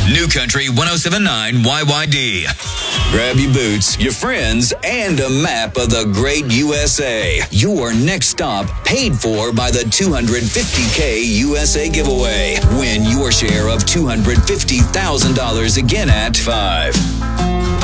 New Country 107.9 YYD. Grab your boots, your friends, and a map of the great USA. Your next stop paid for by the $250K USA giveaway. Win your share of $250,000 again at 5.